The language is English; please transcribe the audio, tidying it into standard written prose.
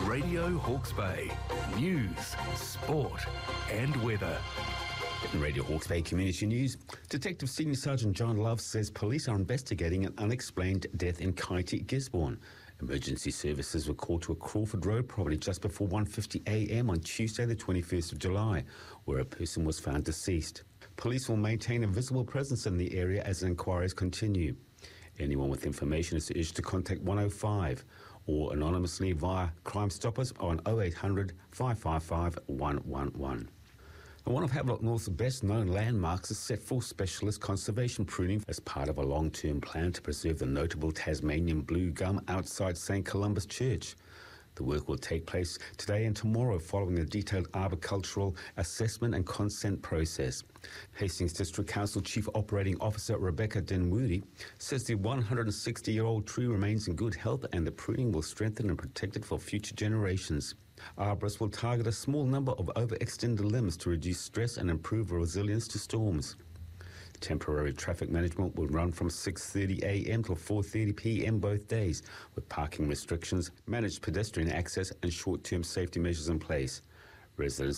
Radio Hawke's Bay. News, sport and weather. In Radio Hawke's Bay Community News, Detective Senior Sergeant John Love says police are investigating an unexplained death in Kaiti, Gisborne. Emergency services were called to a Crawford Road property just before 1:50 a.m. on Tuesday the 21st of July, where a person was found deceased. Police will maintain a visible presence in the area as inquiries continue. Anyone with information is urged to contact 105 or anonymously via Crime Stoppers on 0800 555 111. One of Havelock North's best-known landmarks is set for specialist conservation pruning as part of a long-term plan to preserve the notable Tasmanian blue gum outside St Columba's Church. The work will take place today and tomorrow following a detailed arboricultural assessment and consent process. Hastings District Council Chief Operating Officer Rebecca Dinwoody says the 160-year-old tree remains in good health and the pruning will strengthen and protect it for future generations. Arborists will target a small number of overextended limbs to reduce stress and improve resilience to storms. Temporary traffic management will run from 6:30 a.m. till 4:30 p.m. both days, with parking restrictions, managed pedestrian access and short-term safety measures in place. Residents